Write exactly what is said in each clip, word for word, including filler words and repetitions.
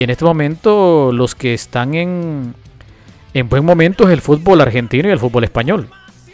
en este momento los que están en, en buen momento es el fútbol argentino y el fútbol español.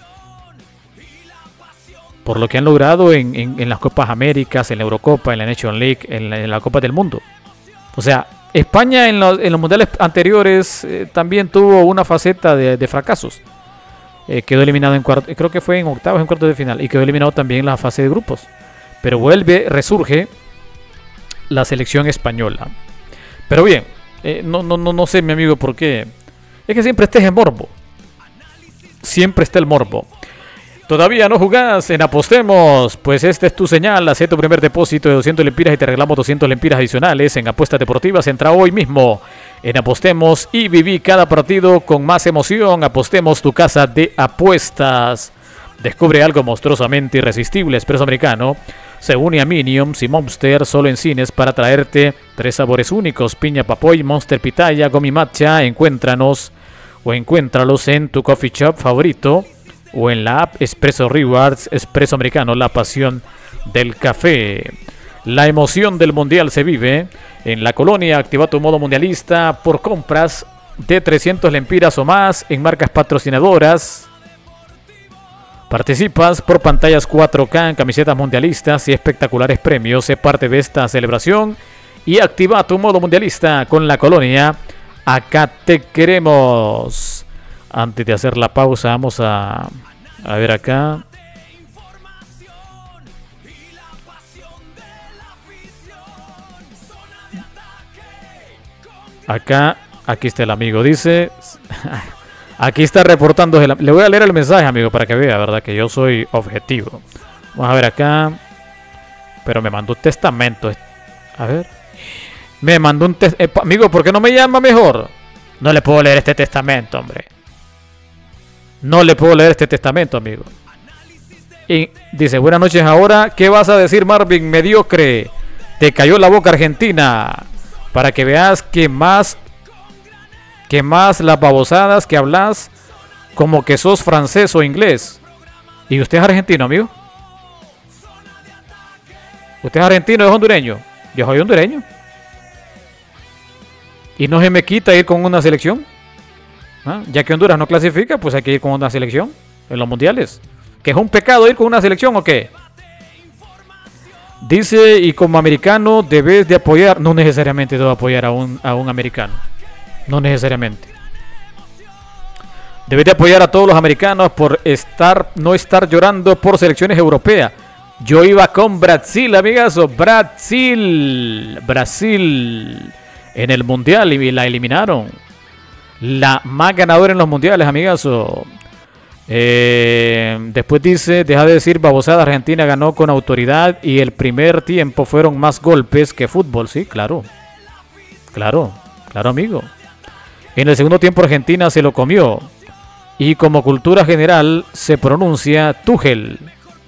Por lo que han logrado en, en, en las Copas Américas, en la Eurocopa, en la Nation League, en la, en la Copa del Mundo. O sea, España en los, en los mundiales anteriores eh, también tuvo una faceta de, de fracasos. Eh, quedó eliminado en cuartos, creo que fue en octavos, en cuartos de final, y quedó eliminado también en la fase de grupos. Pero vuelve, resurge la selección española. Pero bien, eh, no, no, no, no sé, mi amigo, por qué. Es que siempre esté el morbo. Siempre está el morbo. ¿Todavía no jugás en Apostemos? Pues esta es tu señal. Haz tu primer depósito de doscientas lempiras y te regalamos doscientas lempiras adicionales en apuestas deportivas. Entra hoy mismo en Apostemos y viví cada partido con más emoción. Apostemos, tu casa de apuestas. Descubre algo monstruosamente irresistible. Expreso Americano se une a Minions y Monster solo en cines para traerte tres sabores únicos: piña papoy, Monster pitaya, gomi matcha. Encuéntranos o encuéntralos en tu coffee shop favorito o en la app Expreso Rewards. Expreso Americano, la pasión del café. La emoción del mundial se vive en la Colonia. Activa tu modo mundialista por compras de trescientas lempiras o más en marcas patrocinadoras. Participas por pantallas cuatro K, camisetas mundialistas y espectaculares premios. Sé parte de esta celebración y activa tu modo mundialista con la Colonia. Acá te queremos. Antes de hacer la pausa, vamos a, a ver acá. Acá, aquí está el amigo, dice. Aquí está reportando. El, le voy a leer el mensaje, amigo, para que vea, ¿verdad? Que yo soy objetivo. Vamos a ver acá. Pero me mandó un testamento. A ver. Me mandó un testamento. Eh, amigo, ¿por qué no me llama mejor? No le puedo leer este testamento, hombre. No le puedo leer este testamento, amigo. Y dice, buenas noches ahora. ¿Qué vas a decir, Marvin? Mediocre. Te cayó la boca Argentina. Para que veas que más, que más las babosadas que hablas como que sos francés o inglés. ¿Y usted es argentino, amigo? ¿Usted es argentino o es hondureño? Yo soy hondureño. ¿Y no se me quita ir con una selección? ¿Ah? Ya que Honduras no clasifica, pues hay que ir con una selección en los mundiales. ¿Que es un pecado ir con una selección o qué? Dice, y como americano debes de apoyar. No necesariamente debo apoyar a un, a un americano. No necesariamente. Debes de apoyar a todos los americanos por estar, no estar llorando por selecciones europeas. Yo iba con Brasil, amigazo. Brasil. Brasil. En el mundial y la eliminaron. La más ganadora en los mundiales, amigazo. Eh, después dice, deja de decir babosada, Argentina ganó con autoridad y el primer tiempo fueron más golpes que fútbol. Sí, claro. Claro, claro, amigo. En el segundo tiempo Argentina se lo comió. Y como cultura general se pronuncia Tuchel.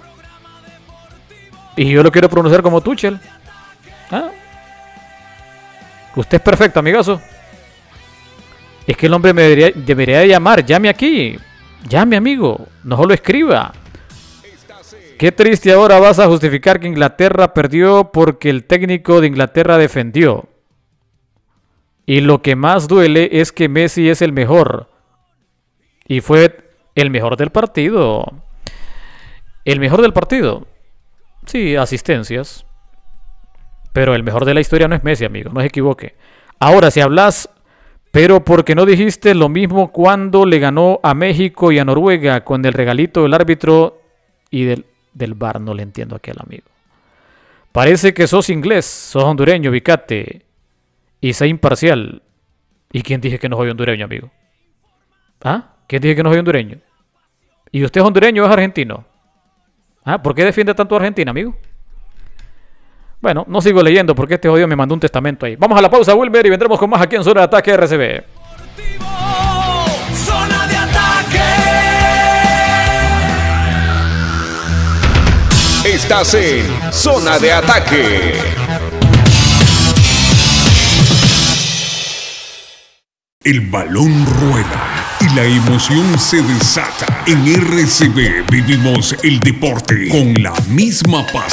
Y yo lo quiero pronunciar como Tuchel. ¿Ah? Usted es perfecto, amigazo. Es que el hombre me debería, debería llamar. Llame aquí. Llame, amigo. No solo escriba. Qué triste ahora vas a justificar que Inglaterra perdió porque el técnico de Inglaterra defendió. Y lo que más duele es que Messi es el mejor. Y fue el mejor del partido. El mejor del partido. Sí, asistencias. Pero el mejor de la historia no es Messi, amigo. No se equivoque. Ahora, si hablas... Pero porque no dijiste lo mismo cuando le ganó a México y a Noruega con el regalito del árbitro y del, del V A R. No le entiendo a aquel amigo. Parece que sos inglés, sos hondureño, Vicate. Y sé imparcial. ¿Y quién dije que no soy hondureño, amigo? ¿Ah? ¿Quién dije que no soy hondureño? ¿Y usted es hondureño o es argentino? ¿Ah? ¿Por qué defiende tanto a Argentina, amigo? Bueno, no sigo leyendo porque este jodido me mandó un testamento ahí. Vamos a la pausa, Wilmer, y vendremos con más aquí en Zona de Ataque R C B. Zona de Ataque. Estás en Zona de Ataque. El balón rueda y la emoción se desata. En R C B vivimos el deporte con la misma pasión.